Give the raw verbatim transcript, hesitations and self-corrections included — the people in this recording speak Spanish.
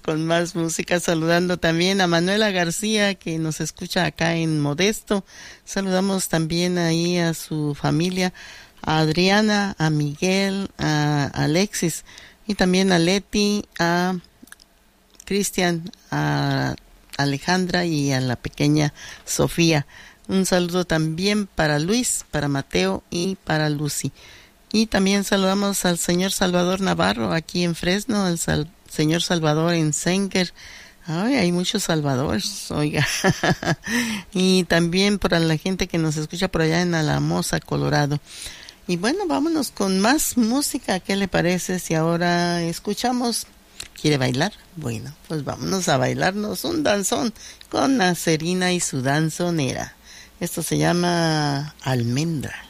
con más música, saludando también a Manuela García, que nos escucha acá en Modesto. Saludamos también ahí a su familia, a Adriana, a Miguel, a Alexis, y también a Leti, a Cristian, a Alejandra y a la pequeña Sofía. Un saludo también para Luis, para Mateo y para Lucy. Y también saludamos al señor Salvador Navarro aquí en Fresno, al sal- señor Salvador en Sanger. Ay, hay muchos Salvadores, oiga. Y también para la gente que nos escucha por allá en Alamosa, Colorado. Y bueno, vámonos con más música. ¿Qué le parece si ahora escuchamos? ¿Quiere bailar? Bueno, pues vámonos a bailarnos un danzón con Nacerina y su danzonera. Esto se llama Almendra.